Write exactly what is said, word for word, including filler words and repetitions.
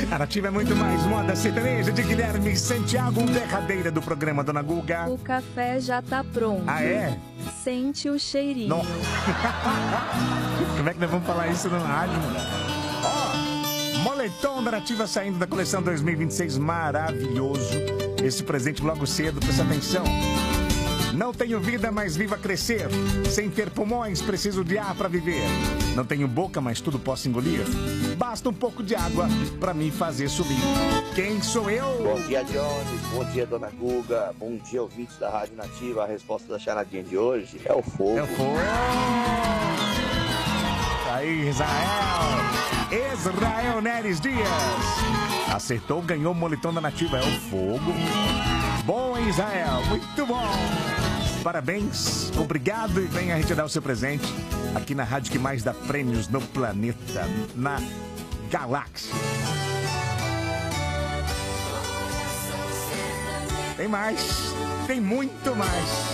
A Nativa é muito mais moda sertaneja de Guilherme Santiago, derradeira do programa, Dona Guga. O café já tá pronto. Ah, é? Sente o cheirinho. Não. Como é que nós vamos falar isso na rádio, mano? Ó, moletom da Nativa saindo da coleção dois mil e vinte e seis, maravilhoso. Esse presente logo cedo, presta atenção. Não tenho vida, mas vivo a crescer. Sem ter pulmões, preciso de ar para viver. Não tenho boca, mas tudo posso engolir. Basta um pouco de água para me fazer subir. Quem sou eu? Bom dia, Jones. Bom dia, Dona Guga. Bom dia, ouvintes da Rádio Nativa. A resposta da charadinha de hoje é o fogo. É o fogo. Aí, Israel. Israel Neres Dias. Acertou, ganhou o moletom da Nativa. É o fogo. Bom, Israel. Muito bom. Parabéns, obrigado e venha retirar o seu presente aqui na rádio que mais dá prêmios no planeta, na galáxia. Tem mais, tem muito mais.